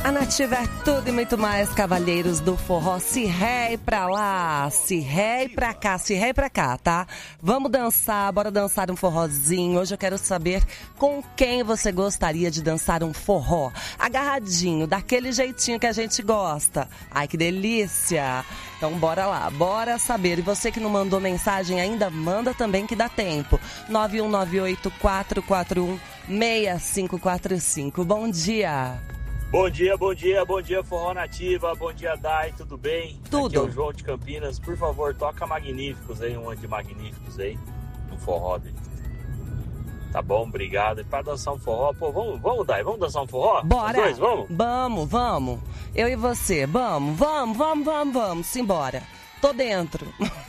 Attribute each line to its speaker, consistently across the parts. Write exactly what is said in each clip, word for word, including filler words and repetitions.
Speaker 1: A Nativa é tudo e muito mais, cavalheiros do forró. Se ré pra lá, se ré pra cá, se ré pra cá, tá? Vamos dançar, bora dançar um forrozinho. Hoje eu quero saber com quem você gostaria de dançar um forró. Agarradinho, daquele jeitinho que a gente gosta. Ai, que delícia! Então bora lá, bora saber. E você que não mandou mensagem ainda, manda também que dá tempo. nove um nove oito, quatro quatro um, seis cinco quatro cinco. Bom dia!
Speaker 2: Bom dia, bom dia, bom dia, Forró Nativa, bom dia, Dai, tudo bem?
Speaker 1: Tudo.
Speaker 2: Aqui é o João de Campinas, por favor, toca Magníficos aí, um de Magníficos aí, no forró dele. Tá bom, obrigado. E pra dançar um forró, pô, vamos, vamos, Dai, vamos dançar um forró?
Speaker 1: Bora!
Speaker 2: Os dois, vamos?
Speaker 1: Vamos, vamos. Eu e você, vamos, vamos, vamos, vamos, vamos, simbora. Tô dentro.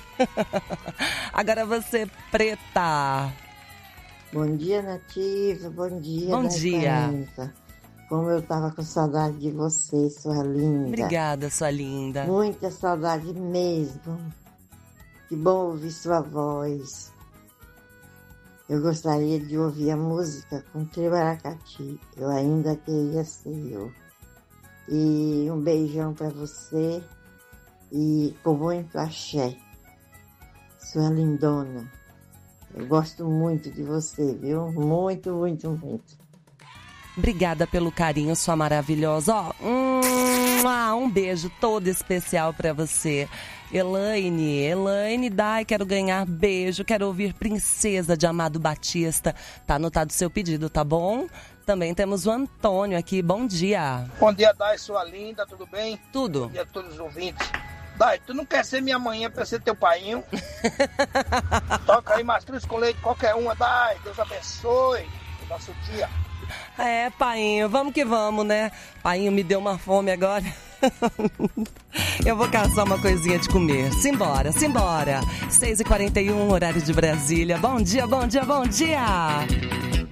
Speaker 1: Agora você, Preta.
Speaker 3: Bom dia, Nativa, bom dia.
Speaker 1: Bom dia.
Speaker 3: Planeta. Como eu tava com saudade de você, sua linda.
Speaker 1: Obrigada, sua linda.
Speaker 3: Muita saudade mesmo. Que bom ouvir sua voz. Eu gostaria de ouvir a música com Trio Aracati. Eu ainda queria ser eu. E um beijão pra você. E com muito axé. Sua lindona. Eu gosto muito de você, viu? Muito, muito, muito.
Speaker 1: Obrigada pelo carinho, sua maravilhosa. Ó, um, um beijo todo especial pra você. Elaine, Elaine, dai, quero ganhar beijo, quero ouvir Princesa de Amado Batista. Tá anotado o seu pedido, tá bom? Também temos o Antônio aqui, bom dia.
Speaker 4: Bom dia, Dai, sua linda, tudo bem?
Speaker 1: Tudo.
Speaker 4: Bom dia a todos os ouvintes. Dai, tu não quer ser minha manhã pra ser teu painho? Toca aí mastruz com leite, qualquer uma, Dai, Deus abençoe o nosso dia.
Speaker 1: É, painho, vamos que vamos, né? Painho me deu uma fome agora. Eu vou caçar uma coisinha de comer. Simbora, simbora. seis e quarenta e um, horário de Brasília. Bom dia, bom dia, bom dia.